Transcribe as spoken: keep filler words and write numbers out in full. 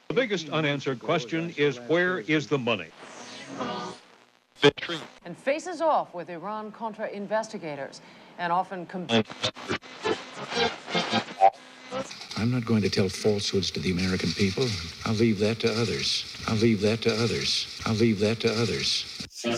The biggest unanswered question is, where is the money? And faces off with Iran-Contra investigators and often... I'm not going to tell falsehoods to the American people. I'll leave that to others. I'll leave that to others. I'll leave that to others.